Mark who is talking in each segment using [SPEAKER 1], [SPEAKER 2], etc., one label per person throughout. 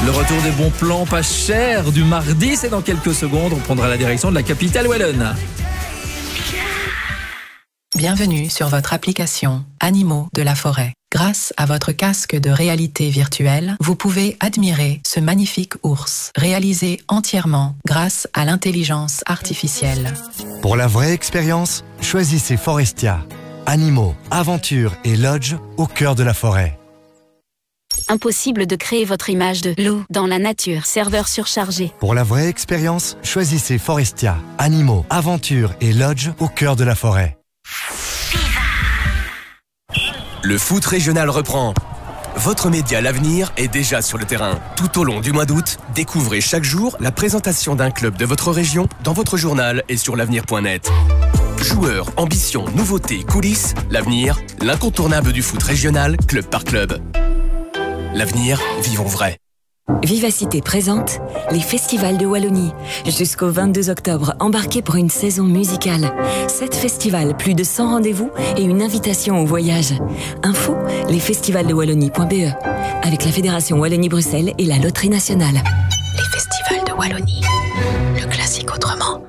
[SPEAKER 1] Le retour des bons plans pas chers du mardi, c'est dans quelques secondes. On prendra la direction de la capitale wallonne.
[SPEAKER 2] Bienvenue sur votre application Animaux de la forêt. Grâce à votre casque de réalité virtuelle, vous pouvez admirer ce magnifique ours, réalisé entièrement grâce à l'intelligence artificielle.
[SPEAKER 3] Pour la vraie expérience, choisissez Forestia. Animaux, aventures et lodge au cœur de la forêt.
[SPEAKER 4] Impossible de créer votre image de loup dans la nature, serveur surchargé.
[SPEAKER 3] Pour la vraie expérience, choisissez Forestia. Animaux, aventures et lodge au cœur de la forêt.
[SPEAKER 5] Le foot régional reprend. Votre média L'Avenir est déjà sur le terrain. Tout au long du mois d'août, découvrez chaque jour la présentation d'un club de votre région dans votre journal et sur l'avenir.net. Joueurs, ambitions, nouveautés, coulisses, L'Avenir, l'incontournable du foot régional, club par club. L'Avenir, vivons vrai.
[SPEAKER 6] Vivacité présente les festivals de Wallonie. Jusqu'au 22 octobre, embarquez pour une saison musicale. 7 festivals, plus de 100 rendez-vous et une invitation au voyage. Info, lesfestivalsdewallonie.be. Avec la Fédération Wallonie-Bruxelles et la Loterie Nationale. Les festivals de Wallonie. Le classique autrement.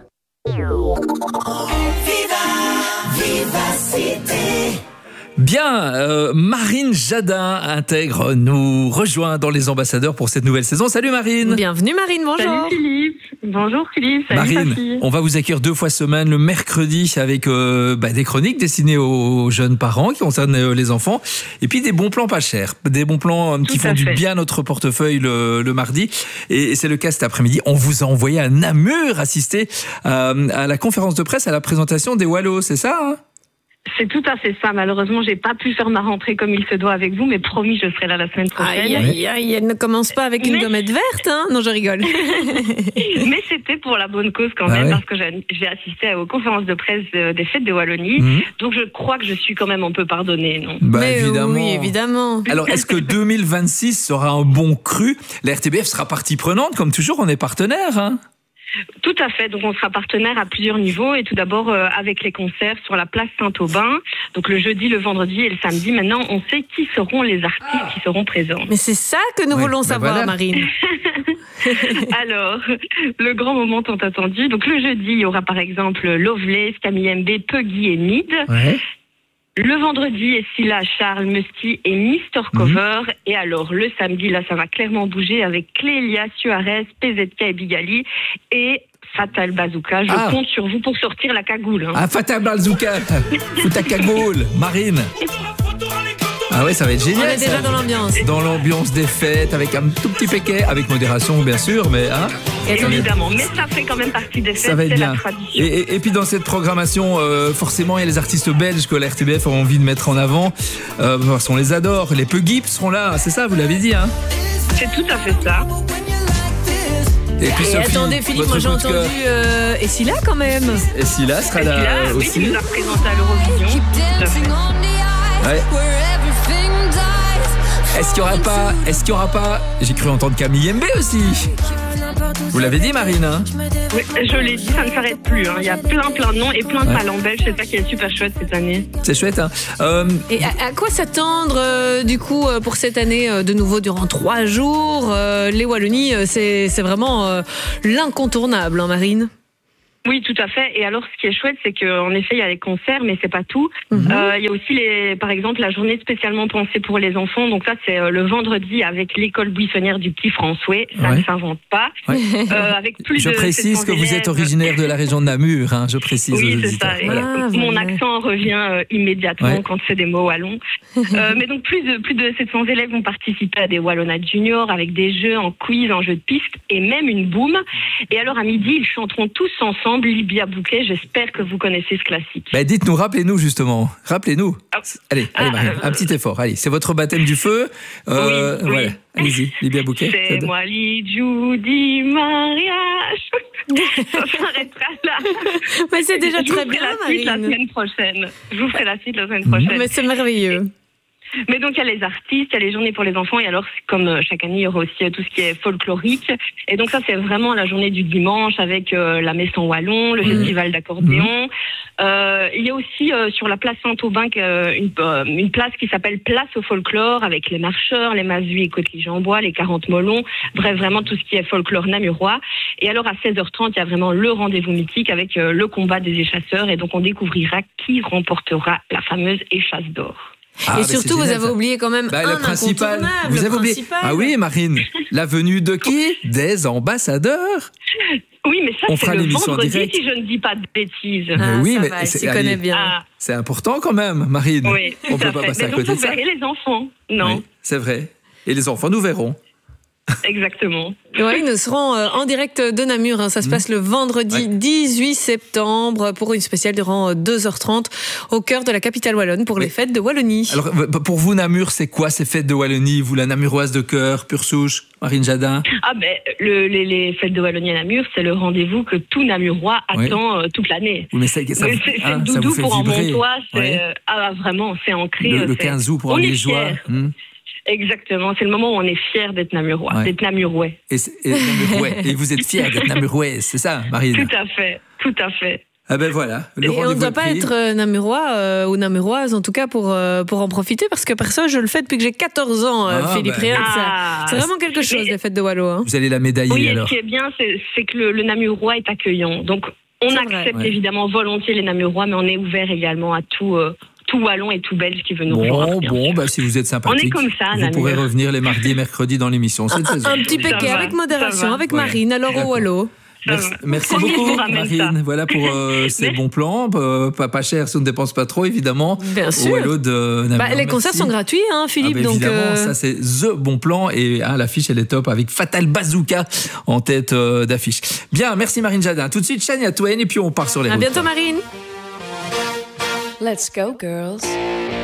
[SPEAKER 7] Vivacité.
[SPEAKER 1] Bien, Marine Jadin nous rejoint dans les ambassadeurs pour cette nouvelle saison. Salut Marine.
[SPEAKER 8] Bienvenue Marine, bonjour.
[SPEAKER 9] Salut Philippe. Bonjour Philippe. Salut
[SPEAKER 1] Marine,
[SPEAKER 9] Sophie.
[SPEAKER 1] on va vous accueillir 2 fois semaine, le mercredi avec des chroniques destinées aux jeunes parents qui concernent les enfants, et puis des bons plans pas chers, des bons plans qui font du bien à notre portefeuille le mardi. Et c'est le cas cet après-midi. On vous a envoyé à Namur assister à la conférence de presse, à la présentation des Wallos, c'est ça hein?
[SPEAKER 9] C'est tout à fait ça. Malheureusement, j'ai pas pu faire ma rentrée comme il se doit avec vous, mais promis, je serai là la semaine prochaine.
[SPEAKER 8] Aïe, elle ne commence pas avec une gommette verte, hein? Non, je rigole.
[SPEAKER 9] Mais c'était pour la bonne cause quand même, parce que j'ai assisté aux conférences de presse des fêtes de Wallonie, donc je crois que je suis quand même un peu pardonnée, non?
[SPEAKER 8] Mais
[SPEAKER 1] évidemment.
[SPEAKER 8] oui, évidemment.
[SPEAKER 1] Alors, est-ce que 2026 sera un bon cru? La RTBF sera partie prenante, comme toujours, on est partenaire, hein?
[SPEAKER 9] Tout à fait. Donc, on sera partenaire à plusieurs niveaux. Et tout d'abord, avec les concerts sur la place Saint-Aubin. Donc, le jeudi, le vendredi et le samedi. Maintenant, on sait qui seront les artistes qui seront présents.
[SPEAKER 8] Mais c'est ça que nous voulons savoir, Marine.
[SPEAKER 9] Alors, le grand moment tant attendu. Donc, le jeudi, il y aura par exemple Loveless, Camille MB, Puggy et Mid. Ouais. Le vendredi, Essila, Charles, Musty et Mister Cover. Et alors, le samedi, là, ça va clairement bouger avec Clélia, Suarez, PZK et Bigali. Et Fatal Bazooka. Je compte sur vous pour sortir la cagoule. Hein.
[SPEAKER 1] Ah, Fatal Bazooka. Fous ta cagoule, Marine. Ah ouais, ça va être génial.
[SPEAKER 8] On est déjà dans l'ambiance.
[SPEAKER 1] Dans l'ambiance des fêtes, avec un tout petit paquet, avec modération bien sûr, mais hein.
[SPEAKER 9] Évidemment, mais ça fait quand même partie des fêtes, ça va être bien. La tradition.
[SPEAKER 1] Et puis dans cette programmation, forcément, il y a les artistes belges que la RTBF a envie de mettre en avant, parce qu'on les adore. Les Puggy seront là, c'est ça, vous l'avez dit, hein?
[SPEAKER 9] C'est tout à fait ça.
[SPEAKER 1] Et puis Sophie,
[SPEAKER 8] attendez Philippe, moi j'ai entendu Essila quand même.
[SPEAKER 1] Essila sera là aussi.
[SPEAKER 9] Oui, qui nous a présenté à l'Eurovision.
[SPEAKER 1] Ouais. Est-ce qu'il y aura pas, j'ai cru entendre Camille MB aussi. Vous l'avez dit Marine hein?
[SPEAKER 9] Oui, je l'ai dit, ça ne s'arrête plus. Hein. Il y a plein de noms et plein de talents belges. C'est ça qui est super chouette cette année.
[SPEAKER 1] C'est chouette hein.
[SPEAKER 8] Et à quoi s'attendre du coup pour cette année de nouveau durant 3 jours les Wallonies, c'est vraiment l'incontournable hein, Marine?
[SPEAKER 9] Oui, tout à fait. Et alors, ce qui est chouette, c'est qu'en effet, il y a les concerts, mais c'est pas tout. Il y a aussi par exemple, la journée spécialement pensée pour les enfants. Donc ça, c'est le vendredi avec l'école buissonnière du Petit François. Ça ne s'invente pas. Avec plus
[SPEAKER 1] je précise que vous êtes originaire de la région de Namur. Hein, je précise.
[SPEAKER 9] Oui, c'est ça. Voilà. Mon accent revient immédiatement quand c'est des mots wallons. Mais donc, plus de 700 élèves vont participer à des Wallonades Junior avec des jeux en quiz, en jeux de piste et même une boom. Et alors, à midi, ils chanteront tous ensemble Libya Bouquet, j'espère que vous connaissez ce classique.
[SPEAKER 1] Bah dites-nous, rappelez-nous justement. Rappelez-nous. Allez, Marine, un petit effort. Allez, c'est votre baptême du feu.
[SPEAKER 9] Oui.
[SPEAKER 1] Voilà. Allez-y, Libya Bouquet.
[SPEAKER 9] C'est moi, Judy, mariage. Ça s'arrêtera là.
[SPEAKER 8] Mais c'est déjà très bien,
[SPEAKER 9] Marine. Je vous ferai la suite la semaine prochaine.
[SPEAKER 8] Mais c'est merveilleux.
[SPEAKER 9] Mais donc, il y a les artistes, il y a les journées pour les enfants. Et alors, comme chaque année, il y aura aussi tout ce qui est folklorique. Et donc, ça, c'est vraiment la journée du dimanche avec la messe en wallon, le festival d'accordéon. Il y a aussi sur la place Saint-Aubin une place qui s'appelle Place au folklore avec les marcheurs, les masus et cotelige en bois, les 40 molons. Bref, vraiment tout ce qui est folklore namurois. Et alors, à 16h30, il y a vraiment le rendez-vous mythique avec le combat des échasseurs. Et donc, on découvrira qui remportera la fameuse échasse d'or.
[SPEAKER 8] Et surtout, vous avez oublié quand même
[SPEAKER 1] le principal. Vous avez oublié. Ah oui, Marine. La venue de qui? Des ambassadeurs.
[SPEAKER 9] Oui, mais ça, c'est le vendredi, si je ne dis pas de bêtises.
[SPEAKER 8] Oui, mais tu connais bien.
[SPEAKER 1] C'est important quand même, Marine.
[SPEAKER 9] Oui,
[SPEAKER 1] on ne peut pas passer à côté de ça.
[SPEAKER 9] Vous verrez les enfants, non?
[SPEAKER 1] Oui, c'est vrai. Et les enfants nous verront.
[SPEAKER 9] Exactement.
[SPEAKER 8] Oui, nous serons en direct de Namur. Ça se passe le vendredi 18 septembre pour une spéciale durant 2h30 au cœur de la capitale wallonne pour les fêtes de Wallonie.
[SPEAKER 1] Alors, pour vous, Namur, c'est quoi ces fêtes de Wallonie? Vous, la namuroise de cœur, pure souche, Marine Jadin?
[SPEAKER 9] Les fêtes de Wallonie à Namur, c'est le rendez-vous que tout Namurois attend toute l'année.
[SPEAKER 1] Oui, mais c'est
[SPEAKER 9] le doudou pour en montois. Vraiment, c'est ancré.
[SPEAKER 1] Le 15 août pour les joies.
[SPEAKER 9] Exactement, c'est le moment où on est fier d'être namurois, d'être namurouais.
[SPEAKER 1] Et vous êtes fier d'être namurouais, c'est ça, Marine?
[SPEAKER 9] Tout à fait.
[SPEAKER 1] Ah ben voilà.
[SPEAKER 8] Et on ne doit pas être namurois ou namuroise, en tout cas pour en profiter, parce que perso, je le fais depuis que j'ai 14 ans, Philippe Réal. C'est vraiment quelque chose, les fêtes de Wallo. Hein.
[SPEAKER 1] Vous allez la médailler alors.
[SPEAKER 9] Oui, ce qui est bien, c'est que le namurois est accueillant. Donc, on accepte évidemment volontiers les namurois, mais on est ouvert également à tout wallon et tout belge qui veut nous rejoindre.
[SPEAKER 1] Si vous êtes sympathique,
[SPEAKER 9] on est comme ça,
[SPEAKER 1] vous pourrez revenir les mardis et mercredis dans l'émission.
[SPEAKER 8] Un petit péquet avec modération, avec Marine, alors au Wallo.
[SPEAKER 1] Merci beaucoup, Marine. Voilà pour ces bons plans. Pas cher si on ne dépense pas trop, évidemment.
[SPEAKER 8] Bien sûr. Les concerts sont gratuits, hein, Philippe. Donc
[SPEAKER 1] évidemment, ça c'est The Bon Plan. Et l'affiche, elle est top avec Fatal Bazooka en tête d'affiche. Bien, merci Marine Jadin. Tout de suite, Shania Twain et puis on part sur les routes.
[SPEAKER 8] À bientôt, Marine.
[SPEAKER 2] Let's go, girls.